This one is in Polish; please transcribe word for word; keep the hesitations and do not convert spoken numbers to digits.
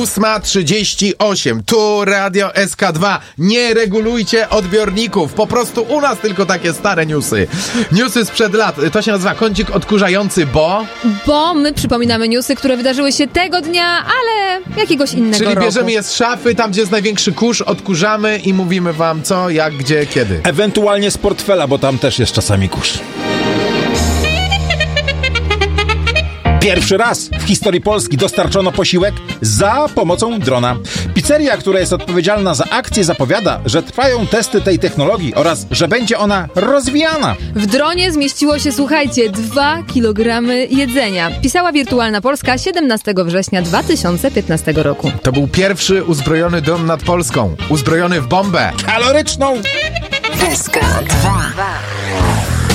ósma trzydzieści osiem, tu Radio S K dwa. Nie regulujcie odbiorników, po prostu u nas tylko takie stare newsy. Newsy sprzed lat, to się nazywa kącik odkurzający, bo... Bo my przypominamy newsy, które wydarzyły się tego dnia, ale jakiegoś innego Czyli roku. bierzemy je z szafy, tam gdzie jest największy kurz, odkurzamy i mówimy wam co, jak, gdzie, kiedy. Ewentualnie z portfela, bo tam też jest czasami kurz. Pierwszy raz w historii Polski dostarczono posiłek za pomocą drona. Pizzeria, która jest odpowiedzialna za akcję, zapowiada, że trwają testy tej technologii oraz że będzie ona rozwijana. W dronie zmieściło się, słuchajcie, dwa kilogramy jedzenia. Pisała Wirtualna Polska siedemnastego września dwa tysiące piętnastego roku. To był pierwszy uzbrojony dron nad Polską. Uzbrojony w bombę. Kaloryczną! S K dwa.